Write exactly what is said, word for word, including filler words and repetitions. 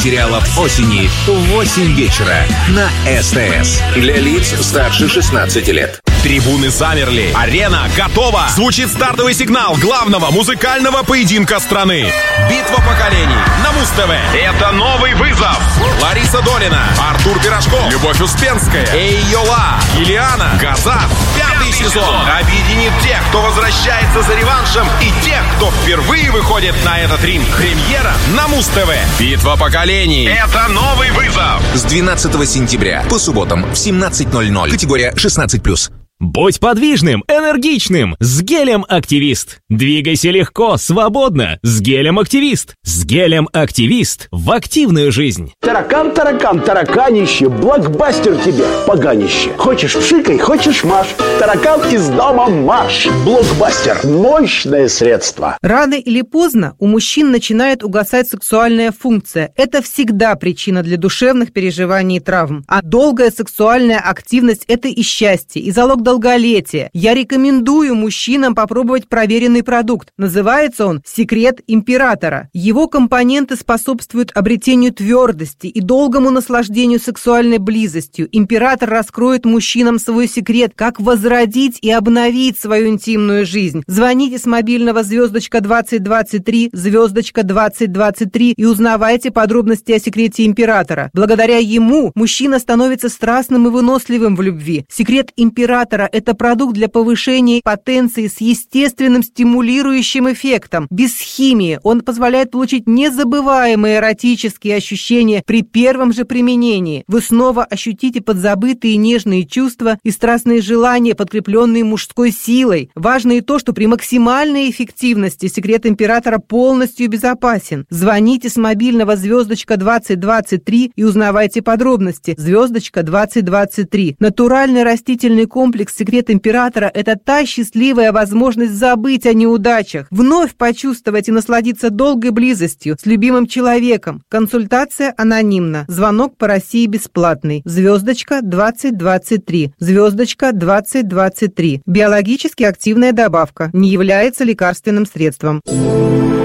сериалов осени в восемь вечера на СТС. Для лиц старше шестнадцати лет. Трибуны замерли. Арена готова. Звучит стартовый сигнал главного музыкального поединка страны. Битва поколений на Муз-ТВ. Это новый вызов. Лариса Долина, Артур Пирожков, Любовь Успенская, Эйола, Килиана, Газат. Пятый сезон объединит тех, кто возвращается за реваншем, и тех, кто впервые выходит на этот ринг. Премьера на Муз-ТВ. Битва поколений. Это новый вызов. С двенадцатого сентября по субботам в семнадцать ноль ноль. Категория шестнадцать плюс. Будь подвижным, энергичным с гелем «Активист». Двигайся легко, свободно с гелем «Активист». С гелем «Активист» в активную жизнь. Таракан, таракан, тараканище, блокбастер тебе, поганище. Хочешь пшикай, хочешь маш. Таракан из дома маш. Блокбастер. Мощное средство. Рано или поздно у мужчин начинает угасать сексуальная функция. Это всегда причина для душевных переживаний и травм. А долгая сексуальная активность – это и счастье, и залог долголетия. Я рекомендую мужчинам попробовать проверенный продукт. Называется он «Секрет императора». Его компоненты способствуют обретению твердости и долгому наслаждению сексуальной близостью. Император раскроет мужчинам свой секрет, как возродить и обновить свою интимную жизнь. Звоните с мобильного звездочка двадцать двадцать три, звездочка двадцать двадцать три и узнавайте подробности о секрете императора. Благодаря ему мужчина становится страстным и выносливым в любви. Секрет императора – это продукт для повышения потенции с естественным стимулирующим эффектом. Без химии он позволяет получить незабываемые эротические ощущения при первом же применении. Вы снова ощутите подзабытые нежные чувства и страстные желания, подкрепленные мужской силой. Важно и то, что при максимальной эффективности секрет императора полностью безопасен. Звоните с мобильного звездочка двадцать двадцать три и узнавайте подробности. Звездочка двадцать двадцать три. Натуральный растительный комплекс «Секрет императора» – это та счастливая возможность забыть о неудачах, вновь почувствовать и насладиться долгой близостью с любимым человеком. Консультация анонимна. Звонок по России бесплатный. Звездочка двадцать двадцать три. Звездочка двадцать двадцать три. Биологически активная добавка. Не является лекарственным средством.